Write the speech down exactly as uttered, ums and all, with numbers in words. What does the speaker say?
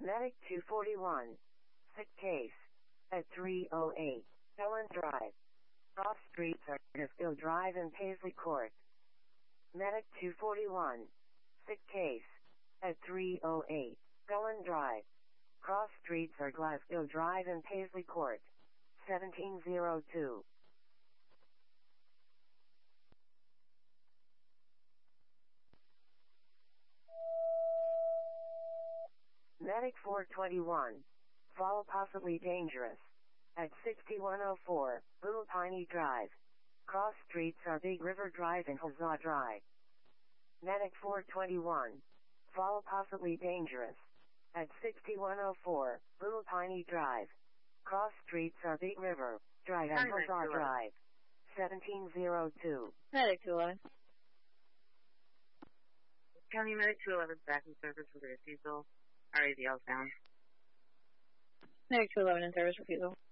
Medic two forty-one. Sick case. At three oh eight. Ellen Drive. Cross streets are Nashville Drive and Paisley Court. Medic two forty-one. Sick case. At three oh eight. Ellen Drive. Cross streets are Glasgow Drive and Paisley Court. seventeen oh two. Medic four twenty-one. Fall possibly dangerous. At sixty-one oh four, Little Piney Drive. Cross streets are Big River Drive and Huzzah Drive. Medic four twenty-one. Fall possibly dangerous. At sixty-one oh four, Little Piney Drive. Cross streets are Big River Drive and Huzzah Drive. seventeen oh two. Medic two eleven. County Medic two eleven back in service for the refusal. R A V L sound. Medic two eleven in service refusal.